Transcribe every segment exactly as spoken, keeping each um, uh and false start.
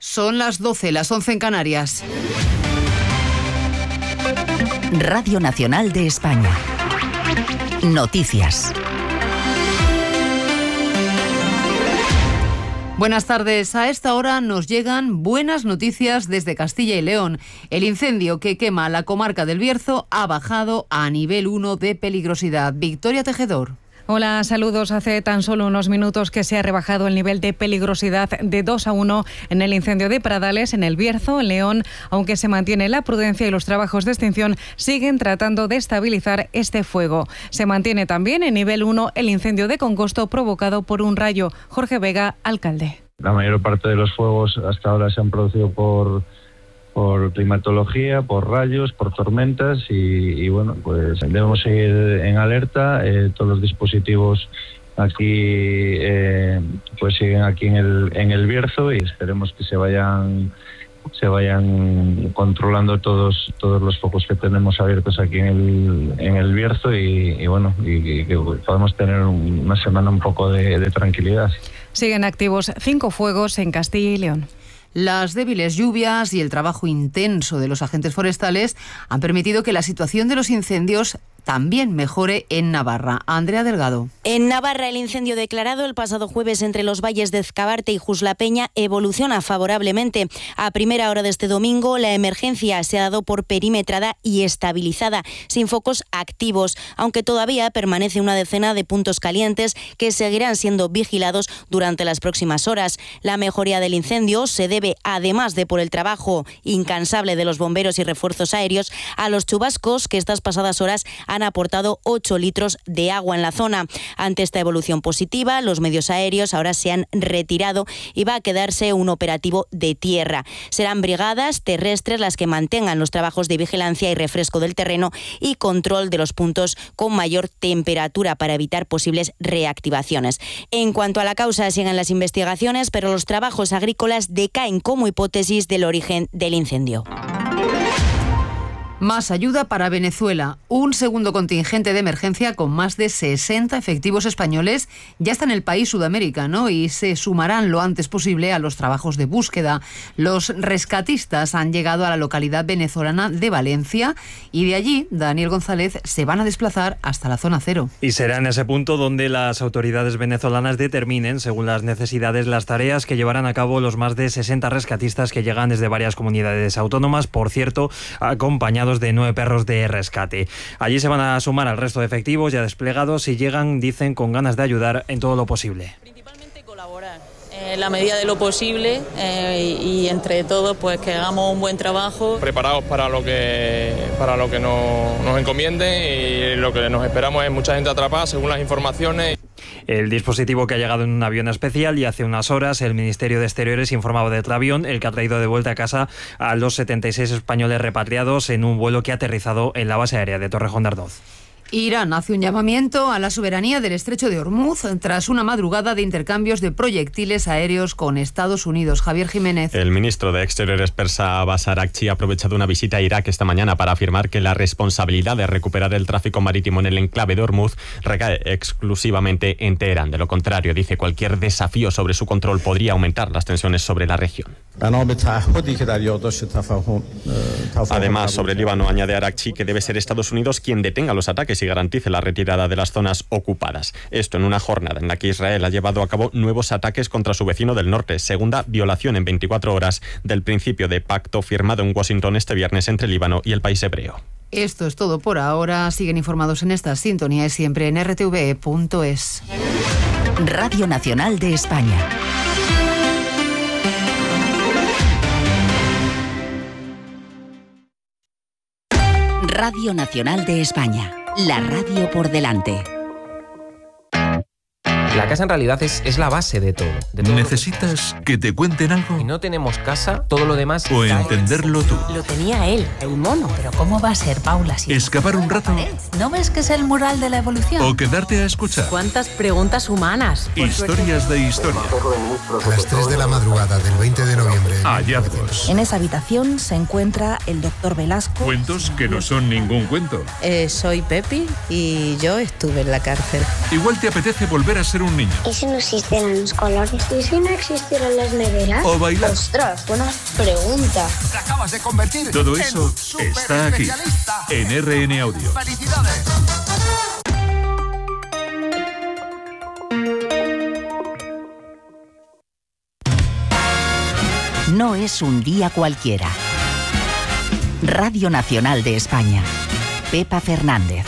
Son las doce, las once en Canarias. Radio Nacional de España. Noticias. Buenas tardes. A esta hora nos llegan buenas noticias desde Castilla y León. El incendio que quema la comarca del Bierzo ha bajado a nivel uno de peligrosidad. Victoria Tejedor. Hola, saludos. Hace tan solo unos minutos que se ha rebajado el nivel de peligrosidad de dos a uno en el incendio de Pradales, en el Bierzo, en León. Aunque se mantiene la prudencia y los trabajos de extinción siguen tratando de estabilizar este fuego. Se mantiene también en nivel uno el incendio de Congosto provocado por un rayo. Jorge Vega, alcalde. La mayor parte de los fuegos hasta ahora se han producido por... por climatología, por rayos, por tormentas y, y bueno, pues debemos seguir en alerta. Eh, todos los dispositivos aquí eh, pues siguen aquí en el en el Bierzo y esperemos que se vayan se vayan controlando todos todos los focos que tenemos abiertos aquí en el en el Bierzo y, y bueno y, y que podamos tener una semana un poco de, de tranquilidad. Siguen activos cinco fuegos en Castilla y León. Las débiles lluvias y el trabajo intenso de los agentes forestales han permitido que la situación de los incendios también mejore en Navarra. Andrea Delgado. En Navarra, el incendio declarado el pasado jueves entre los valles de Ezcabarte y Jusla-Peña evoluciona favorablemente. A primera hora de este domingo, la emergencia se ha dado por perimetrada y estabilizada, sin focos activos, aunque todavía permanece una decena de puntos calientes que seguirán siendo vigilados durante las próximas horas. La mejoría del incendio se debe, además de por el trabajo incansable de los bomberos y refuerzos aéreos, a los chubascos que estas pasadas horas han aportado ocho litros de agua en la zona. Ante esta evolución positiva, los medios aéreos ahora se han retirado y va a quedarse un operativo de tierra. Serán brigadas terrestres las que mantengan los trabajos de vigilancia y refresco del terreno y control de los puntos con mayor temperatura para evitar posibles reactivaciones. En cuanto a la causa, siguen las investigaciones, pero los trabajos agrícolas decaen como hipótesis del origen del incendio. Más ayuda para Venezuela. Un segundo contingente de emergencia con más de sesenta efectivos españoles ya está en el país sudamericano y se sumarán lo antes posible a los trabajos de búsqueda. Los rescatistas han llegado a la localidad venezolana de Valencia y de allí, Daniel González, se van a desplazar hasta la zona cero. Y será en ese punto donde las autoridades venezolanas determinen, según las necesidades, las tareas que llevarán a cabo los más de sesenta rescatistas que llegan desde varias comunidades autónomas, por cierto, acompañados de nueve perros de rescate. Allí se van a sumar al resto de efectivos ya desplegados y llegan, dicen, con ganas de ayudar en todo lo posible. Principalmente colaborar en la medida de lo posible eh, y entre todos pues que hagamos un buen trabajo. Preparados para lo que para lo que nos, nos encomienden y lo que nos esperamos es mucha gente atrapada según las informaciones. El dispositivo que ha llegado en un avión especial y hace unas horas el Ministerio de Exteriores informaba del avión, el que ha traído de vuelta a casa a los setenta y seis españoles repatriados en un vuelo que ha aterrizado en la base aérea de Torrejón de Ardoz. Irán hace un llamamiento a la soberanía del estrecho de Hormuz tras una madrugada de intercambios de proyectiles aéreos con Estados Unidos. Javier Jiménez. El ministro de Exteriores persa Abbas Araghchi ha aprovechado una visita a Irak esta mañana para afirmar que la responsabilidad de recuperar el tráfico marítimo en el enclave de Hormuz recae exclusivamente en Teherán. De lo contrario, dice, cualquier desafío sobre su control podría aumentar las tensiones sobre la región. Además, sobre Líbano, añade Araghchi que debe ser Estados Unidos quien detenga los ataques y garantice la retirada de las zonas ocupadas. Esto en una jornada en la que Israel ha llevado a cabo nuevos ataques contra su vecino del norte, segunda violación en veinticuatro horas del principio de pacto firmado en Washington este viernes entre Líbano y el país hebreo. Esto es todo por ahora. Siguen informados en esta sintonía y siempre en r t v e punto es. Radio Nacional de España. Radio Nacional de España. La radio por delante. La casa en realidad es, es la base de todo. De todo ¿Necesitas que te cuenten algo? Si no tenemos casa, todo lo demás... O entenderlo tú. Lo tenía él, el mono. Pero ¿cómo va a ser, Paula? Si ¿Escapar un rato? ¿No ves que es el mural de la evolución? ¿O quedarte a escuchar? ¿Cuántas preguntas humanas? Historias de historia. A las tres de la madrugada del veinte de noviembre. Hallazgos. En esa habitación se encuentra el doctor Velasco. Cuentos que no son ningún cuento. Eh, soy Pepi y yo estuve en la cárcel. Igual te apetece volver a ser ser un niño. ¿Y si no existieran los colores? ¿Y si no existieran las neveras? O bailar. Ostras, buena pregunta. Te acabas de convertir Todo eso está aquí, en R N Audio. ¡Felicidades! No es un día cualquiera. Radio Nacional de España. Pepa Fernández.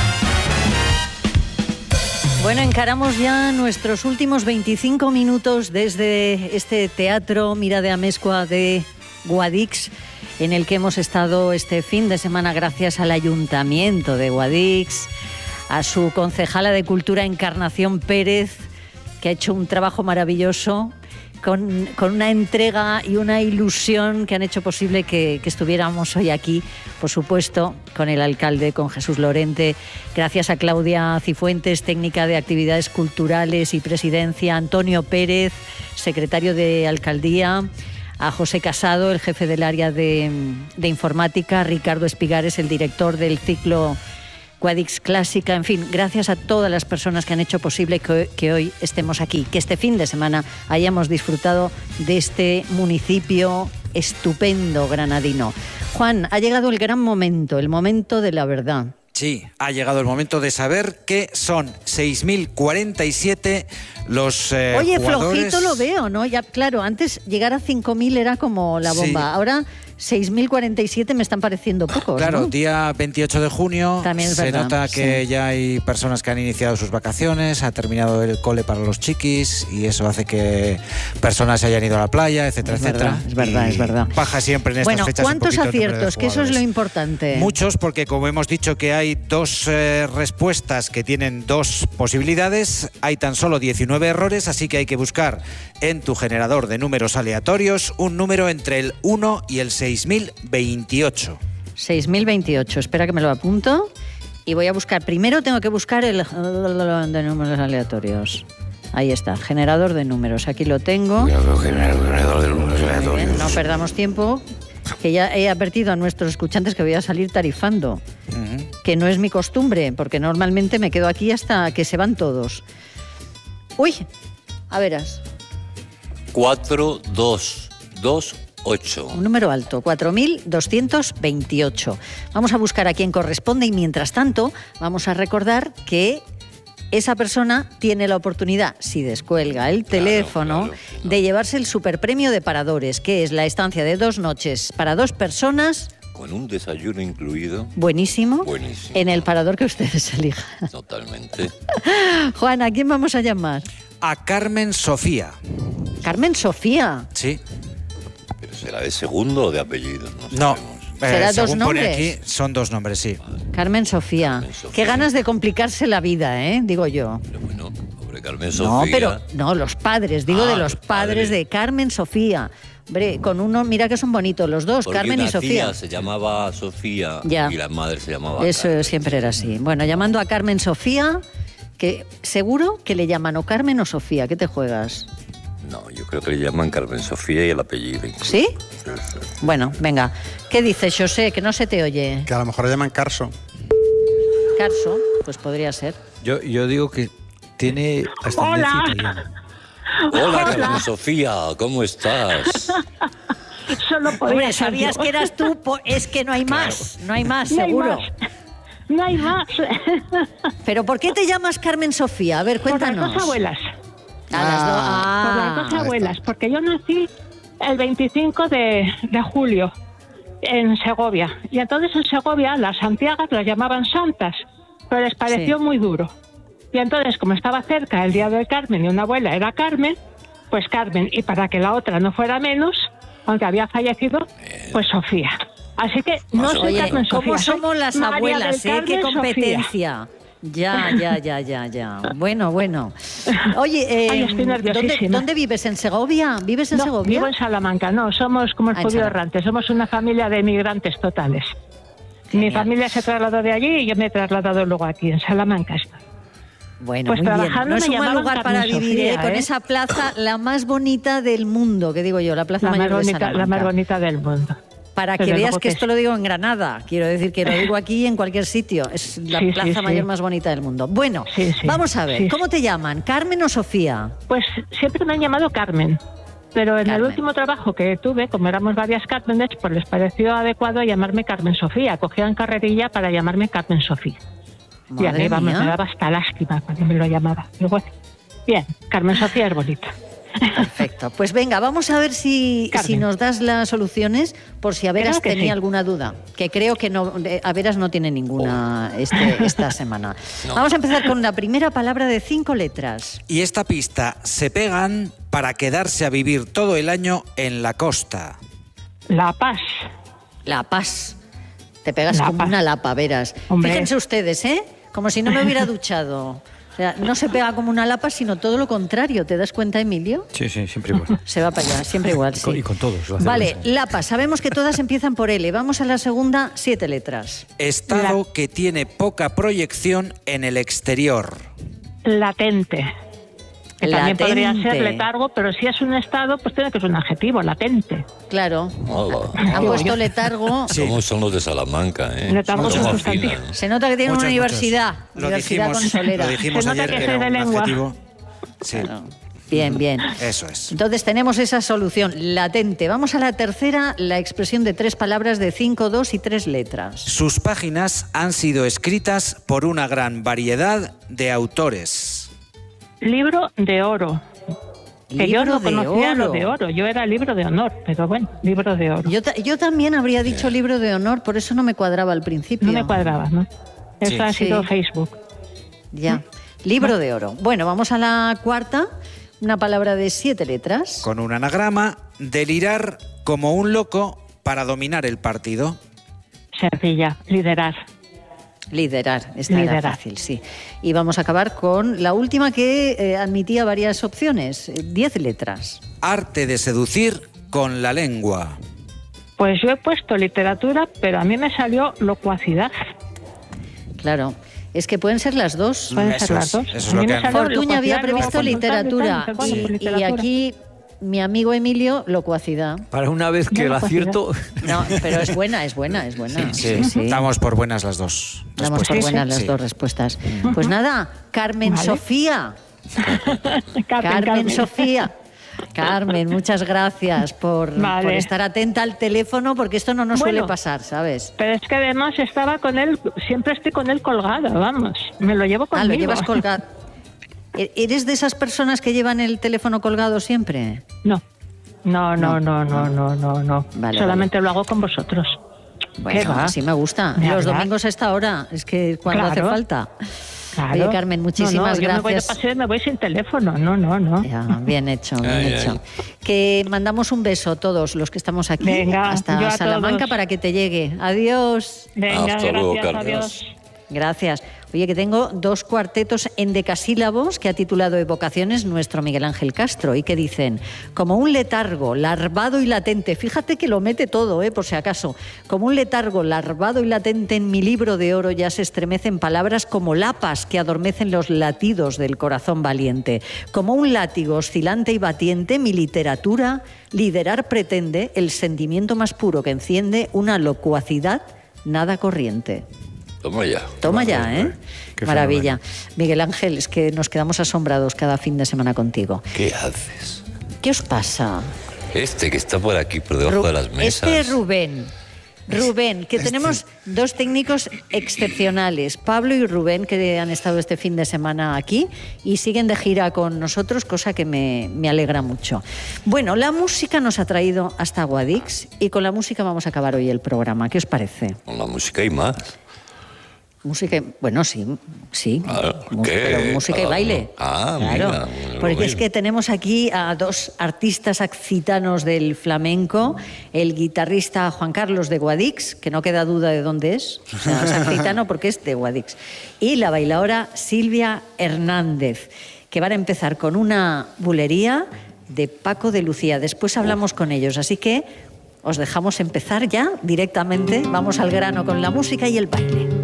Bueno, encaramos ya nuestros últimos veinticinco minutos desde este teatro Mira de Amezcua de Guadix, en el que hemos estado este fin de semana gracias al Ayuntamiento de Guadix, a su concejala de Cultura Encarnación Pérez, que ha hecho un trabajo maravilloso, con, con una entrega y una ilusión que han hecho posible que, que estuviéramos hoy aquí, por supuesto, con el alcalde, con Jesús Lorente, gracias a Claudia Cifuentes, técnica de actividades culturales y presidencia, Antonio Pérez, secretario de Alcaldía, a José Casado, el jefe del área de, de informática, Ricardo Espigares, el director del ciclo Guadix Clásica, en fin, gracias a todas las personas que han hecho posible que, que hoy estemos aquí, que este fin de semana hayamos disfrutado de este municipio estupendo granadino. Juan, ha llegado el gran momento, el momento de la verdad. Sí, ha llegado el momento de saber que son seis mil cuarenta y siete los eh, Oye, jugadores... flojito lo veo, ¿no? Ya, claro, antes llegar a cinco mil era como la bomba. Sí. Ahora seis mil cuarenta y siete me están pareciendo pocos, Claro, ¿no? Día veintiocho de junio. También es se verdad, nota que sí. ya hay personas que han iniciado sus vacaciones, ha terminado el cole para los chiquis y eso hace que personas se hayan ido a la playa, etcétera, es etcétera. Verdad, es verdad, y es verdad. Baja siempre en estas bueno, fechas. ¿cuántos un poquito aciertos? Que eso es lo importante. Muchos, porque como hemos dicho que hay dos eh, respuestas que tienen dos posibilidades, hay tan solo diecinueve errores, así que hay que buscar en tu generador de números aleatorios un número entre el uno y el seis mil veintiocho. seis mil veintiocho, espera que me lo apunto y voy a buscar. Primero tengo que buscar el de números aleatorios. Ahí está, generador de números, aquí lo tengo. Generador de números aleatorios. Bien, no perdamos tiempo, que ya he advertido a nuestros escuchantes que voy a salir tarifando, uh-huh. que no es mi costumbre, porque normalmente me quedo aquí hasta que se van todos. Uy, a verás. cuatro dos dos ocho. Un número alto, cuatro mil doscientos veintiocho. Vamos a buscar a quién corresponde y mientras tanto vamos a recordar que esa persona tiene la oportunidad, si descuelga el teléfono, claro, claro, claro. de llevarse el superpremio de Paradores, que es la estancia de dos noches para dos personas. Con un desayuno incluido. Buenísimo. Buenísimo. En el parador que ustedes elijan. Totalmente. Juan, ¿a quién vamos a llamar? A Carmen Sofía. ¿Carmen Sofía? Sí. ¿Pero será de segundo o de apellido? No. no ¿Será eh, dos según nombres? Pone aquí, son dos nombres, sí. Carmen Sofía. Carmen Sofía. Qué ganas de complicarse la vida, ¿eh? Digo yo. Pero bueno, hombre, Carmen Sofía. No, pero no, los padres, digo ah, de los, los padres, padres de Carmen Sofía. Hombre, con uno, mira que son bonitos los dos, porque Carmen una y Sofía. Tía se llamaba Sofía ya. Y la madre se llamaba Eso Carmen. Siempre era así. Bueno, llamando a Carmen Sofía, que seguro que le llaman o Carmen o Sofía. ¿Qué te juegas? No, yo creo que le llaman Carmen Sofía y el apellido incluso. ¿Sí? Sí, sí. Bueno, venga. ¿Qué dices, José? Que no se te oye. Que a lo mejor le llaman Carso. Carso, pues podría ser. Yo, yo digo que tiene ascendencia italiana. Hola, Hola, Carmen Sofía, ¿cómo estás? Solo Hombre, sabías que eras tú, es que no hay claro. más, no hay más, no seguro. Hay más. No hay más. ¿Pero por qué te llamas Carmen Sofía? A ver, cuéntanos. Por las dos abuelas. A ah, las do- ah, por las dos abuelas, porque yo nací el veinticinco de, de julio en Segovia. Y entonces en Segovia las santiagas las llamaban santas, pero les pareció sí. muy duro. Y entonces, como estaba cerca el día del Carmen y una abuela era Carmen, pues Carmen. Y para que la otra no fuera menos, aunque había fallecido, pues Sofía. Así que no soy Oye, Carmen Sofía. ¿cómo somos las María abuelas? ¿Eh? ¡Qué competencia! Sofía. Ya, ya, ya, ya, ya. Bueno, bueno. Oye, eh, Ay, estoy ¿dónde, ¿dónde vives? ¿En Segovia? ¿Vives en no, Segovia? Vivo en Salamanca. No, somos como el ah, judío errante. Somos una familia de emigrantes totales. Genial. Mi familia se trasladó de allí y yo me he trasladado luego aquí, en Salamanca. Bueno, pues muy trabajando bien. No es un mal lugar para Carmen vivir, Sofía, ¿eh? Con ¿eh? esa plaza, la más bonita del mundo, que digo yo, la plaza la mayor más bonita, de Salamanca. La más bonita del mundo. Para que Pero veas luego que te- esto lo digo en Granada. Quiero decir que lo digo aquí en cualquier sitio. Es la Sí, sí, plaza sí. mayor más bonita del mundo. Bueno, Sí, sí. vamos a ver. Sí, ¿Cómo sí. te llaman? ¿Carmen o Sofía? Pues siempre me han llamado Carmen. Pero en Carmen. el último trabajo que tuve, como éramos varias Cármenes, pues les pareció adecuado llamarme Carmen Sofía. Cogían carrerilla para llamarme Carmen Sofía. Y a Madre mí vamos, mía. me daba hasta lástima cuando me lo llamaba. Pero bueno, bien, Carmen Sofía es bonita. Perfecto. Pues venga, vamos a ver si, Carmen. si nos das las soluciones por si Averas Creo que tenía sí. alguna duda. Que creo que no, eh, Averas no tiene ninguna este, esta semana. Vamos a empezar con la primera palabra de cinco letras. Y esta pista: se pegan para quedarse a vivir todo el año en la costa. La Paz. La Paz. Te pegas La como Paz. una lapa, Veras. Hombre. Fíjense ustedes, ¿eh? Como si no me hubiera duchado. O sea, no se pega como una lapa, sino todo lo contrario. ¿Te das cuenta, Emilio? Sí, sí, siempre igual. Se va para allá, siempre igual, Y con- sí. Y con todos. lo hacemos. Vale, Lapa, sabemos que todas empiezan por L. Vamos a la segunda, siete letras. Estado que tiene poca proyección en el exterior. Latente. Que también Latente. podría ser letargo, pero si es un estado, pues tiene que ser un adjetivo, latente. Claro. Hola. Han puesto letargo. ¿Cómo son los de Salamanca, eh? Letargo es un ¿Cómo sustantivo. afinan? Se nota que tiene Muchos, una universidad. muchos. Lo Universidad dijimos, Consolera. lo dijimos Se nota ayer que que soy era de un lengua. adjetivo. Sí, Bien, bien. eso es. Entonces tenemos esa solución, latente. Vamos a la tercera, la expresión de tres palabras de cinco, dos y tres letras. Sus páginas han sido escritas por una gran variedad de autores. Libro de oro. Que yo Libro no de conocía oro. lo de oro, yo era libro de honor, pero bueno, libro de oro. Yo, ta- yo también habría dicho libro de honor, por eso no me cuadraba al principio. No me cuadraba, ¿no? Eso Sí. ha sido Sí. Facebook. Ya. Libro de oro. Bueno, vamos a la cuarta, una palabra de siete letras. Con un anagrama: delirar como un loco para dominar el partido. Sencilla, liderar. Liderar, esta era Liderar. fácil, sí. Y vamos a acabar con la última que eh, admitía varias opciones, eh, diez letras. Arte de seducir con la lengua. Pues yo he puesto literatura, pero a mí me salió locuacidad. Claro, es que pueden ser las dos. Pueden Eso ser las es, dos. eso es A lo mí que me han- salió Fortuña había locuacidad, previsto luego literatura consultar y tal, y, pues y literatura. aquí mi amigo Emilio, locuacidad. Para una vez que Yo el no puedo acierto. No, pero es buena, es buena, es buena. Sí, damos por buenas las dos. Damos por respuestas. buenas las Sí. dos respuestas. Pues nada, Carmen Vale. Sofía. Carmen, Carmen Carmen. Sofía. Carmen, muchas gracias por, Vale. por estar atenta al teléfono, porque esto no nos Bueno. suele pasar, ¿sabes? Pero es que además estaba con él, siempre estoy con él colgado, vamos. Me lo llevo Ah, conmigo. lo llevas colgado. ¿E- ¿Eres de esas personas que llevan el teléfono colgado siempre? No. No, no, no, no, no, no, no. Vale, Solamente lo hago con vosotros. ¿Qué Bueno, va? así me gusta. ¿De Los hablar? domingos a esta hora, es que cuando hace Claro. falta. Claro. Oye, Carmen, muchísimas no, no, yo me voy de gracias. paseo y me voy sin teléfono. No, no, no. Ya, bien hecho, bien Ay, hecho. ay. Que mandamos un beso todos los que estamos aquí Venga, yo hasta a Salamanca todos. para que te llegue. Adiós. Venga, Hasta luego, gracias, Carmen. adiós. Gracias. Oye, que tengo dos cuartetos endecasílabos que ha titulado Evocaciones nuestro Miguel Ángel Castro y que dicen, como un letargo larvado y latente, fíjate que lo mete todo, eh, por si acaso, como un letargo larvado y latente en mi libro de oro ya se estremecen palabras como lapas que adormecen los latidos del corazón valiente, como un látigo oscilante y batiente, mi literatura liderar pretende el sentimiento más puro que enciende una locuacidad nada corriente. Toma ya. Toma ya, ¿eh? Qué Maravilla. Miguel Ángel, es que nos quedamos asombrados cada fin de semana contigo. ¿Qué haces? ¿Qué os pasa? Este que está por aquí, por debajo Ru- de las mesas. Este es Rubén. Rubén, que tenemos dos técnicos excepcionales, Pablo y Rubén, que han estado este fin de semana aquí y siguen de gira con nosotros, cosa que me, me alegra mucho. Bueno, la música nos ha traído hasta Guadix y con la música vamos a acabar hoy el programa. ¿Qué os parece? Con la música y más. Música, y- bueno, sí, sí. Ah, Mus- ¿qué? pero música y Ah, baile. ah, claro. mira, lo Porque es mismo. que tenemos aquí a dos artistas accitanos del flamenco, el guitarrista Juan Carlos de Guadix, que no queda duda de dónde es, o sea, es accitano porque es de Guadix, y la bailaora Silvia Hernández, que van a empezar con una bulería de Paco de Lucía. Después hablamos con ellos, así que os dejamos empezar ya directamente. Vamos al grano con la música y el baile.